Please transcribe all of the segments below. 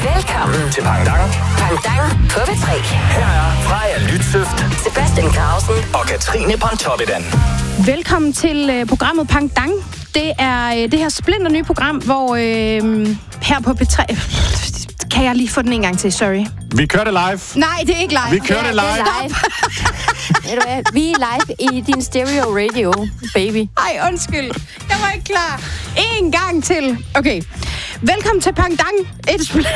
Velkommen til Pangdang. Pangdang på B3. Her er Freja Lytøft, Sebastian Grausen og Katrine Pontoppidan. Velkommen til programmet Pangdang. Det er det her splinter nye program, hvor her på B3... Kan jeg lige få den en gang til? Sorry. Vi kører det live. Nej, det er ikke live. Vi kører det live. Ved du hvad? Vi er live i din stereo radio, baby. Ej, undskyld. Jeg var ikke klar. En gang til. Okay. Velkommen til Pangdang. Et splinter.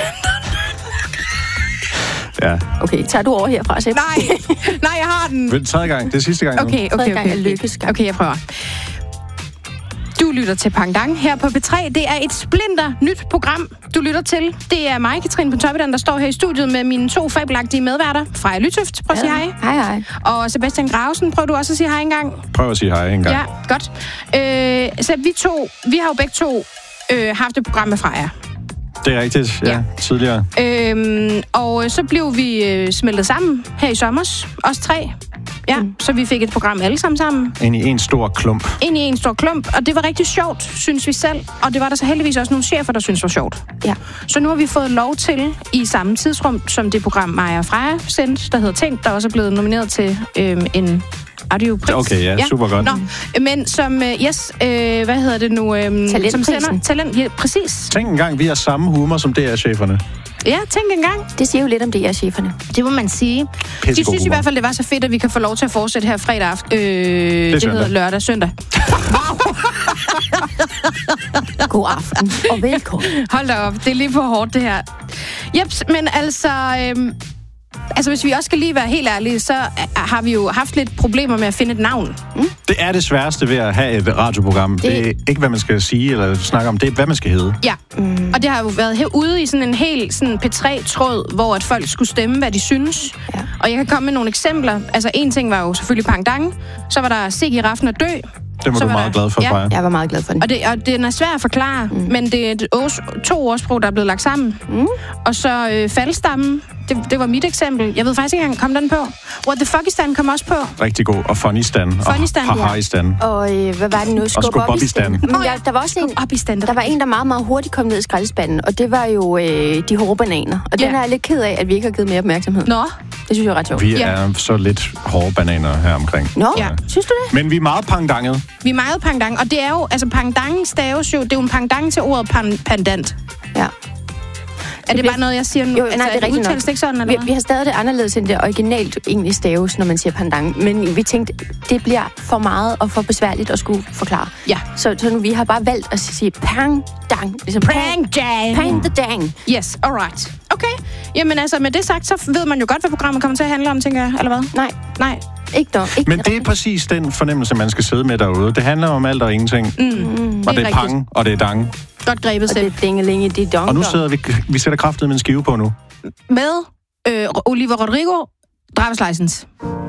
Ja. Okay, tager du over herfra, Seb? Nej, jeg har den. Tredje gang. Det er sidste gang nu. Okay. Okay, jeg prøver. Du lytter til Pangdang her på B3. Det er et splinter nyt program, du lytter til. Det er mig, Katrine Pontoppidan, der står her i studiet med mine to fabelagtige medværter. Freja Lytøft, prøv at sige hej. Hej. Og Sebastian Grausen, prøv du også at sige hej engang. Prøv at sige hej engang. Ja, godt. Så vi har jo begge to haft et program med Freja. Det er rigtigt, ja. Tidligere. Og så blev vi smeltet sammen her i sommers, os tre. Ja, så vi fik et program alle sammen. Ind i en stor klump. Ind i en stor klump, og det var rigtig sjovt, synes vi selv. Og det var der så heldigvis også nogle chefer, der synes var sjovt. Ja. Så nu har vi fået lov til, i samme tidsrum, som det program Maja og Freja sendte, der hedder Tænk, der også er blevet nomineret til en audiopris. Okay, ja, super godt. Nå, men som, hvad hedder det nu? Som sender talent, ja, præcis. Tænk engang, vi har samme humor som DR-cheferne. Ja, tænk engang. Det siger jo lidt om DR-cheferne. Det må man sige. De synes i hvert fald, det var så fedt, at vi kan få lov til at fortsætte her fredag aften. Det hedder lørdag, søndag. God aften og velkommen. Hold da op, det er lige for hårdt det her. Jeps, men altså hvis vi også skal lige være helt ærlige, så har vi jo haft lidt problemer med at finde et navn. Det er det sværeste ved at have et radioprogram. Det er ikke, hvad man skal sige eller snakke om, det er, hvad man skal hedde. Ja, og det har jo været herude i sådan en helt sådan P3-tråd, hvor at folk skulle stemme, hvad de synes. Ja. Og jeg kan komme med nogle eksempler. Altså en ting var jo selvfølgelig Pangdang, så var der Se giraffen og dø. Det var du meget glad for, Freja. Jeg var meget glad for det. Og den er svær at forklare, men det er to ordsprog, der er blevet lagt sammen. Og så faldstammen, det var mit eksempel. Jeg ved faktisk ikke engang, kom den på. What the fuckistan kom også på. Rigtig god. Og Funnystan. Og Hahaistan. Og hvad var det nu? Skubobistan. Der var også der var en, der meget, meget hurtigt kom ned i skraldespanden. Og det var jo de hårde bananer. Og den er jeg lidt ked af, at vi ikke har givet mere opmærksomhed. Nå. Det synes jeg er ret sjovt. Vi er så lidt hårde bananer her omkring. Nå, synes du det? Men vi er meget pangdanget. Vi er meget pangdang. Og det er jo, altså pangdang staves jo, det er jo en pangdang til ordet pandant. Ja. Er det bare noget, jeg siger nu? Jo, nej, det er rigtigt nok. Ikke sådan, eller vi har stadig det anderledes, end det originalt egentlig staves, når man siger pandang. Men vi tænkte, det bliver for meget og for besværligt at skulle forklare. Ja. Så nu vi har bare valgt at sige pangdang. Ligesom Pangdang. Yes, alright. Okay. Jamen altså, med det sagt, så ved man jo godt, hvad programmet kommer til at handle om, tænker jeg, eller hvad? Nej. Ikke dog. Men det er præcis den fornemmelse, man skal sidde med derude. Det handler om alt og ingenting. Og det er pang, og det er dang. Godt grebet selv. Og det er dingelinge, det er dong. Og nu sidder vi sætter kraftet med en skive på nu. Med Oliver Rodrigo, Driver's License.